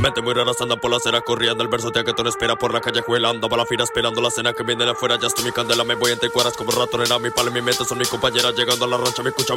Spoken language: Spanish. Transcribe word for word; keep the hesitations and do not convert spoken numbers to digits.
Mente muy raras andan por la acera corriendo. El verso te que tú no espera por la calle juelando. Va la fila esperando la cena que viene de afuera. Ya estoy mi candela, me voy entre cuadras como rato. Nena, mi palo y mi mente son mi compañera. Llegando a la rancha, me escucha